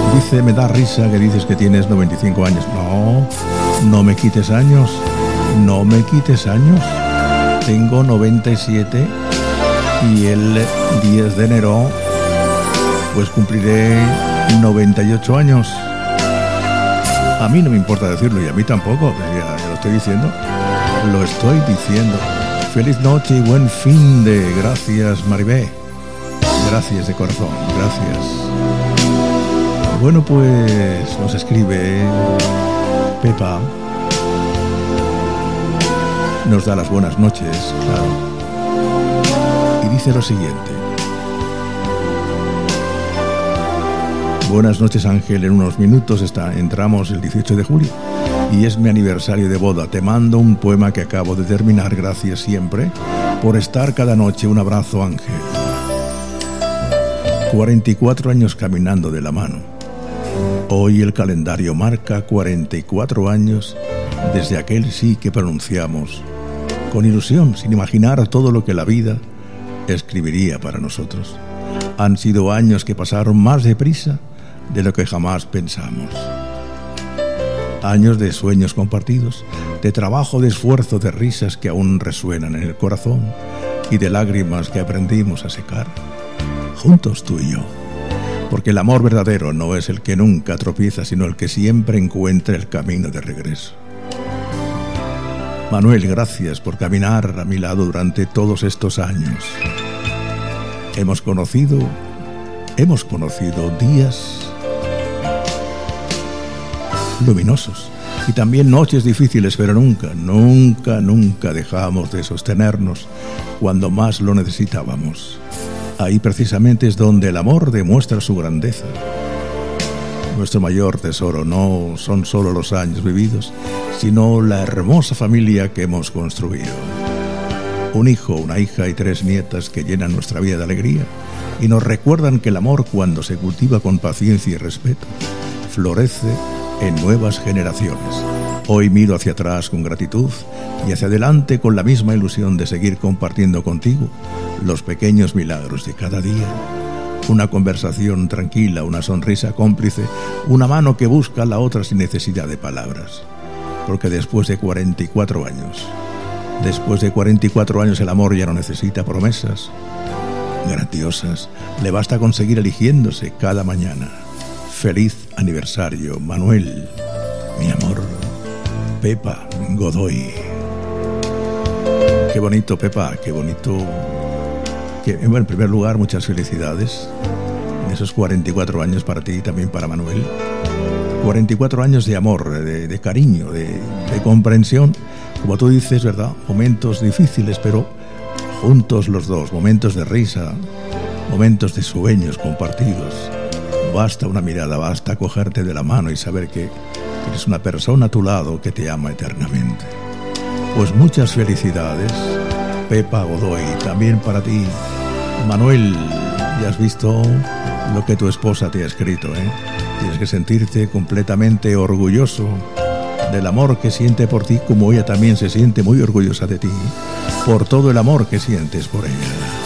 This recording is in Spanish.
Dice, me da risa que dices que tienes 95 años. No me quites años. No me quites años. Tengo 97 y el 10 de enero pues cumpliré 98 años. A mí no me importa decirlo y a mí tampoco. Ya lo estoy diciendo. Lo estoy diciendo. Feliz noche y buen fin de. Gracias, Maribé. Gracias de corazón. Gracias. Bueno, pues nos escribe Pepa. Nos da las buenas noches, claro. Y dice lo siguiente. Buenas noches, Ángel. En unos minutos entramos el 18 de julio y es mi aniversario de boda. Te mando un poema que acabo de terminar. Gracias siempre por estar cada noche. Un abrazo, Ángel. 44 años caminando de la mano. Hoy el calendario marca 44 años desde aquel sí que pronunciamos con ilusión, sin imaginar todo lo que la vida escribiría para nosotros. Han sido años que pasaron más deprisa de lo que jamás pensamos. Años de sueños compartidos, de trabajo, de esfuerzo, de risas que aún resuenan en el corazón y de lágrimas que aprendimos a secar, juntos tú y yo. Porque el amor verdadero no es el que nunca tropieza, sino el que siempre encuentra el camino de regreso. Manuel, gracias por caminar a mi lado durante todos estos años. Hemos conocido días luminosos y también noches difíciles, pero nunca dejamos de sostenernos cuando más lo necesitábamos. Ahí precisamente es donde el amor demuestra su grandeza. Nuestro mayor tesoro no son solo los años vividos, sino la hermosa familia que hemos construido. Un hijo, una hija y 3 nietas que llenan nuestra vida de alegría y nos recuerdan que el amor, cuando se cultiva con paciencia y respeto, florece en nuevas generaciones. Hoy miro hacia atrás con gratitud y hacia adelante con la misma ilusión de seguir compartiendo contigo los pequeños milagros de cada día. Una conversación tranquila, una sonrisa cómplice, una mano que busca a la otra sin necesidad de palabras. Porque después de 44 años el amor ya no necesita promesas grandiosas, le basta conseguir eligiéndose cada mañana. Feliz aniversario, Manuel, mi amor. Pepa Godoy. Qué bonito, Pepa, qué bonito. Bueno, en primer lugar, muchas felicidades en esos 44 años para ti y también para Manuel. 44 años de amor, de cariño, de comprensión. Como tú dices, ¿verdad? Momentos difíciles, pero juntos los dos. Momentos de risa, momentos de sueños compartidos. Basta una mirada, basta cogerte de la mano y saber que tienes una persona a tu lado que te ama eternamente. Pues muchas felicidades, Pepa Godoy, también para ti. Manuel, ya has visto lo que tu esposa te ha escrito, ¿eh? Tienes que sentirte completamente orgulloso del amor que siente por ti, como ella también se siente muy orgullosa de ti, por todo el amor que sientes por ella.